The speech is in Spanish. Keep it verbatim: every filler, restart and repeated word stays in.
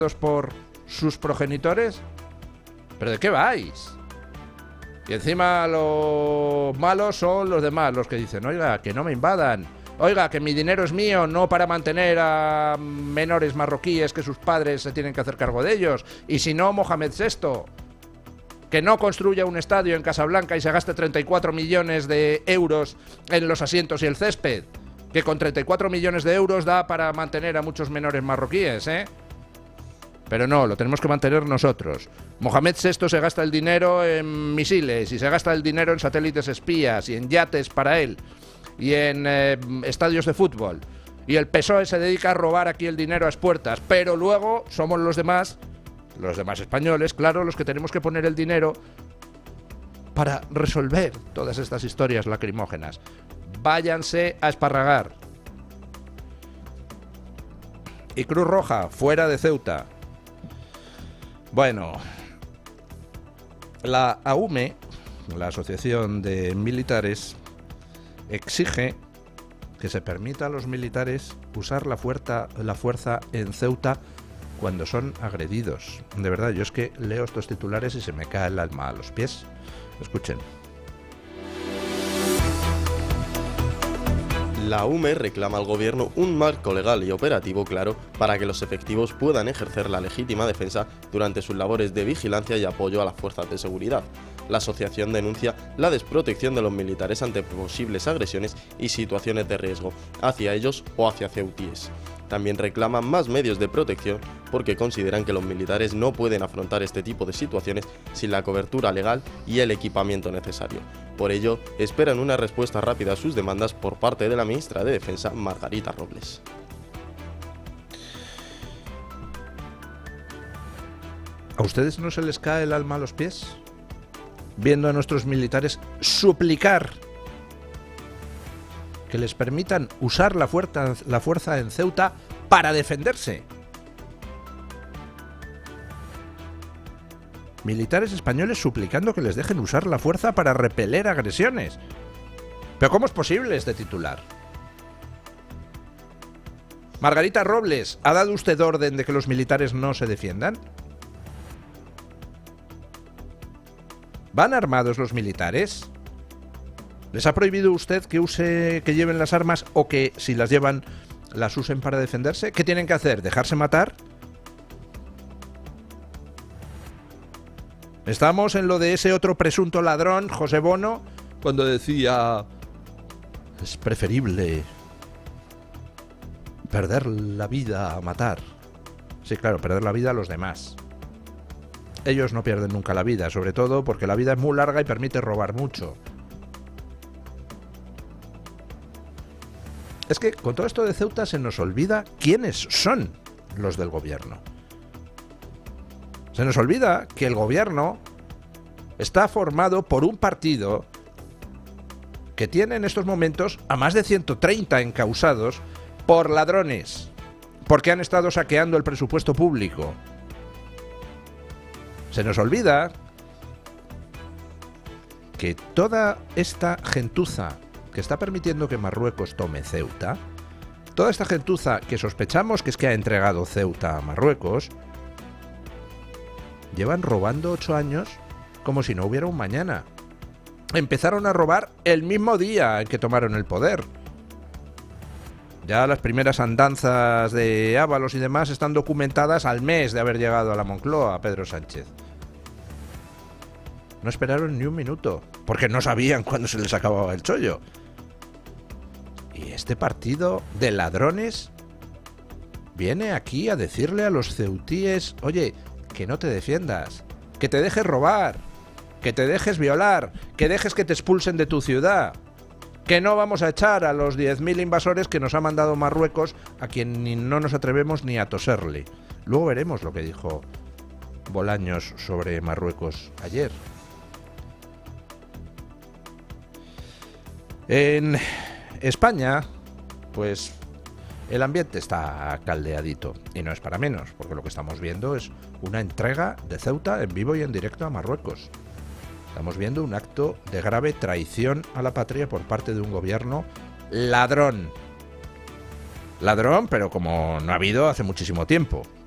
por sus progenitores? ¿Pero de qué vais? Y encima los malos son los demás, los que dicen, oiga, que no me invadan, oiga, que mi dinero es mío, no para mantener a menores marroquíes que sus padres se tienen que hacer cargo de ellos, y si no, Mohamed sexto, que no construya un estadio en Casablanca y se gaste treinta y cuatro millones de euros en los asientos y el césped, que con treinta y cuatro millones de euros da para mantener a muchos menores marroquíes, ¿eh? Pero no, lo tenemos que mantener nosotros. Mohamed sexto se gasta el dinero en misiles y se gasta el dinero en satélites espías y en yates para él y en eh, estadios de fútbol. Y el P S O E se dedica a robar aquí el dinero a expuertas. Pero luego somos los demás, los demás españoles, claro, los que tenemos que poner el dinero para resolver todas estas historias lacrimógenas. Váyanse a esparragar. Y Cruz Roja, fuera de Ceuta. Bueno, la A U M E, la Asociación de Militares, exige que se permita a los militares usar la fuerza, la fuerza en Ceuta cuando son agredidos. De verdad, yo es que leo estos titulares y se me cae el alma a los pies. Escuchen. La U M E reclama al gobierno un marco legal y operativo claro para que los efectivos puedan ejercer la legítima defensa durante sus labores de vigilancia y apoyo a las fuerzas de seguridad. La asociación denuncia la desprotección de los militares ante posibles agresiones y situaciones de riesgo hacia ellos o hacia ceutíes. También reclaman más medios de protección porque consideran que los militares no pueden afrontar este tipo de situaciones sin la cobertura legal y el equipamiento necesario. Por ello, esperan una respuesta rápida a sus demandas por parte de la ministra de Defensa, Margarita Robles. ¿A ustedes no se les cae el alma a los pies viendo a nuestros militares suplicar que les permitan usar la fuerza, la fuerza en Ceuta para defenderse? Militares españoles suplicando que les dejen usar la fuerza para repeler agresiones. ¿Pero cómo es posible este titular? Margarita Robles, ¿ha dado usted orden de que los militares no se defiendan? ¿Van armados los militares? ¿Les ha prohibido usted que use, que lleven las armas o que, si las llevan, las usen para defenderse? ¿Qué tienen que hacer? ¿Dejarse matar? Estamos en lo de ese otro presunto ladrón, José Bono, cuando decía: es preferible perder la vida a matar. Sí, claro, perder la vida a los demás. Ellos no pierden nunca la vida, sobre todo porque la vida es muy larga y permite robar mucho. Es que con todo esto de Ceuta se nos olvida quiénes son los del gobierno. Se nos olvida que el gobierno está formado por un partido que tiene en estos momentos a más de ciento treinta encausados por ladrones, porque han estado saqueando el presupuesto público. Se nos olvida que toda esta gentuza que está permitiendo que Marruecos tome Ceuta, toda esta gentuza que sospechamos que es que ha entregado Ceuta a Marruecos, llevan robando ocho años como si no hubiera un mañana. Empezaron a robar el mismo día en que tomaron el poder. Ya las primeras andanzas de Ábalos y demás están documentadas al mes de haber llegado a la Moncloa, Pedro Sánchez. No esperaron ni un minuto, porque no sabían cuándo se les acababa el chollo. Y este partido de ladrones viene aquí a decirle a los ceutíes: oye, que no te defiendas, que te dejes robar, que te dejes violar, que dejes que te expulsen de tu ciudad, que no vamos a echar a los diez mil invasores que nos ha mandado Marruecos, a quien ni no nos atrevemos ni a toserle. Luego veremos lo que dijo Bolaños sobre Marruecos ayer. En España, pues el ambiente está caldeadito, y no es para menos, porque lo que estamos viendo es una entrega de Ceuta en vivo y en directo a Marruecos. Estamos viendo un acto de grave traición a la patria por parte de un gobierno ladrón. Ladrón, pero como no ha habido hace muchísimo tiempo.